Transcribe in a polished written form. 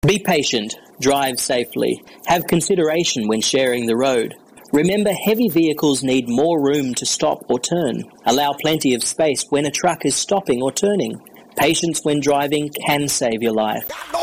Be patient, drive safely, have consideration when sharing the road. Remember, heavy vehicles need more room to stop or turn. Allow plenty of space when a truck is stopping or turning. Patience when driving can save your life.